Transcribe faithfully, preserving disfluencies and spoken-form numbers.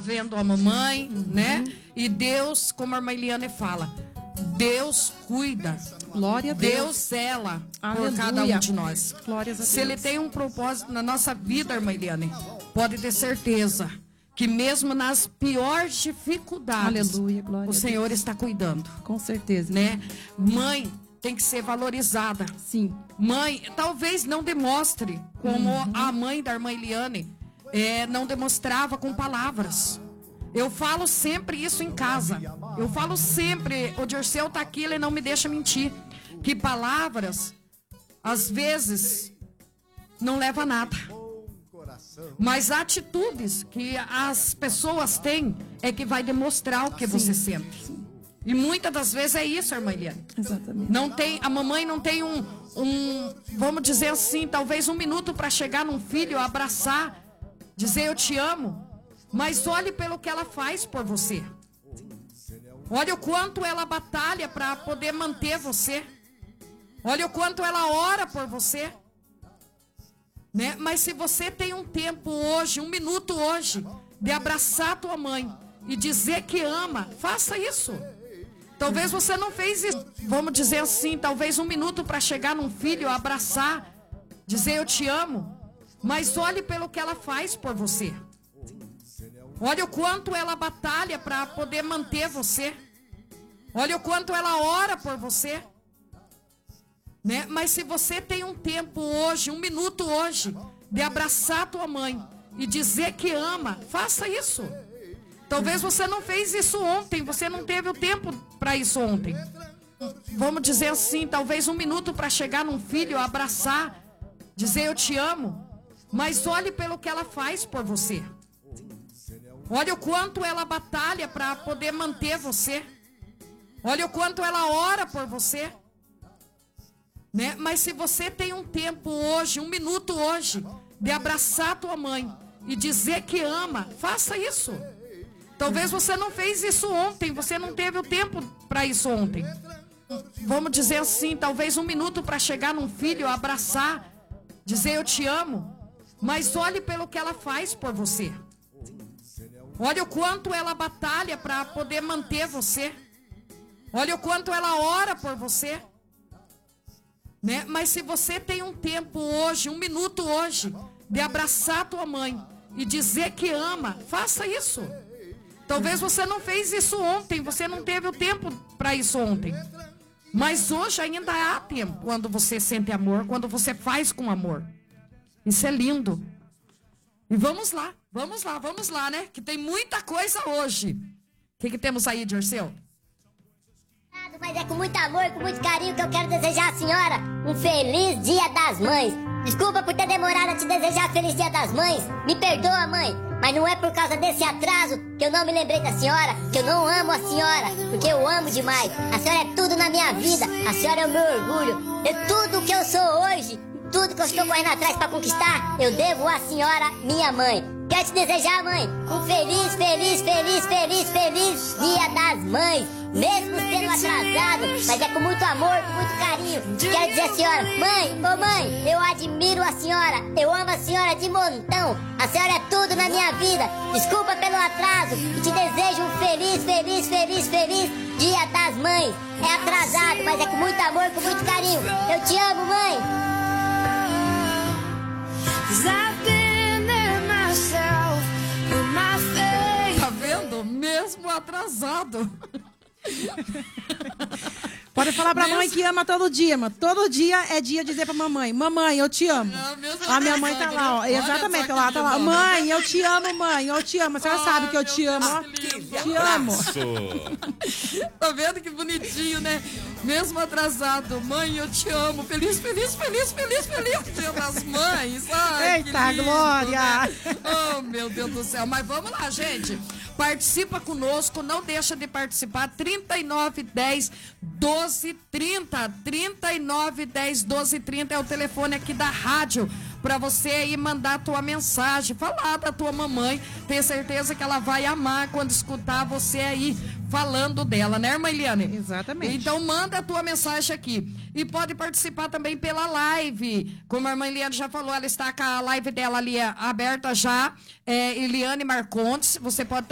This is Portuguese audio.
vendo a mamãe, uhum. né? E Deus, como a irmã Eliane fala, Deus cuida. Glória a Deus. Deus zela Aleluia. Por cada um de nós. Glórias a Se Deus. Ele tem um propósito na nossa vida, irmã Eliane, pode ter certeza que mesmo nas piores dificuldades, Aleluia, glória o Senhor está cuidando. Com certeza. Né? Mãe tem que ser valorizada. Sim. Mãe, talvez não demonstre como uhum. a mãe da irmã Eliane é, não demonstrava com palavras. Eu falo sempre isso em casa. Eu falo sempre, o Dirceu está aqui, ele não me deixa mentir, que palavras, às vezes, não levam a nada. Mas atitudes que as pessoas têm é que vai demonstrar o que Sim. você sente. Sim. E muitas das vezes é isso, irmã Eliane. Exatamente. Não tem, a mamãe não tem um, um, vamos dizer assim, talvez um minuto para chegar num filho, abraçar, dizer eu te amo. Mas olhe pelo que ela faz por você. Olha o quanto ela batalha para poder manter você. Olha o quanto ela ora por você. Né? Mas se você tem um tempo hoje, um minuto hoje, de abraçar tua mãe e dizer que ama, faça isso. Talvez você não fez isso, vamos dizer assim, talvez um minuto para chegar num filho, abraçar, dizer eu te amo. Mas olhe pelo que ela faz por você. Olha o quanto ela batalha para poder manter você. Olha o quanto ela ora por você. Né? Mas se você tem um tempo hoje, um minuto hoje, de abraçar tua mãe e dizer que ama, faça isso. Talvez você não fez isso ontem, você não teve o tempo para isso ontem. Vamos dizer assim, talvez um minuto para chegar num filho, abraçar, dizer eu te amo. Mas olhe pelo que ela faz por você. Olha o quanto ela batalha para poder manter você. Olha o quanto ela ora por você. Né? Mas se você tem um tempo hoje, um minuto hoje, de abraçar tua mãe e dizer que ama, faça isso. Talvez você não fez isso ontem, você não teve o tempo para isso ontem. Vamos dizer assim, talvez um minuto para chegar num filho, abraçar, dizer eu te amo. Mas olhe pelo que ela faz por você. Olha o quanto ela batalha para poder manter você. Olha o quanto ela ora por você. Né? Mas se você tem um tempo hoje, um minuto hoje, de abraçar tua mãe e dizer que ama, faça isso. Talvez você não fez isso ontem, você não teve o tempo para isso ontem. Mas hoje ainda há tempo, quando você sente amor, quando você faz com amor. Isso é lindo. E vamos lá, vamos lá, vamos lá, né? Que tem muita coisa hoje. O que, que temos aí, Dirceu? Mas é com muito amor, com muito carinho que eu quero desejar à senhora um feliz Dia das Mães. Desculpa por ter demorado a te desejar feliz Dia das Mães. Me perdoa, mãe, mas não é por causa desse atraso que eu não me lembrei da senhora, que eu não amo a senhora, porque eu amo demais. A senhora é tudo na minha vida, a senhora é o meu orgulho. É tudo que eu sou hoje, tudo que eu estou correndo atrás para conquistar, eu devo à senhora, minha mãe. Quero te desejar, mãe, um feliz, feliz, feliz, feliz, feliz Dia das Mães. Mesmo sendo atrasado, mas é com muito amor, com muito carinho. Quero dizer à senhora, mãe, ô mãe, eu admiro a senhora, eu amo a senhora de montão. A senhora é tudo na minha vida. Desculpa pelo atraso e te desejo um feliz, feliz, feliz, feliz Dia das Mães. É atrasado, mas é com muito amor, com muito carinho. Eu te amo, mãe. Tá vendo? Mesmo atrasado. Pode falar pra mãe que ama todo dia, mano. Todo dia é dia de dizer pra mamãe: mamãe, eu te amo. A minha mãe tá lá, ó. Exatamente, ela tá lá. Mãe, eu te amo, mãe, eu te amo. A senhora sabe que eu te amo, ó. Te amo. Tá vendo que bonitinho, né? Mesmo atrasado. Mãe, eu te amo. Feliz, feliz, feliz, feliz, feliz Dia das Mães. Ai, eita, lindo, glória. Né? Oh, meu Deus do céu. Mas vamos lá, gente. Participa conosco, não deixa de participar. trinta e nove, dez, doze, trinta. trinta e nove, dez, doze, trinta é o telefone aqui da rádio para você aí mandar a tua mensagem, falar da tua mamãe. Tenho certeza que ela vai amar quando escutar você aí falando dela, né, irmã Eliane? Exatamente. Então manda a tua mensagem aqui. E pode participar também pela live. Como a irmã Eliane já falou, ela está com a live dela ali aberta já. É, Eliane Marcontes, você pode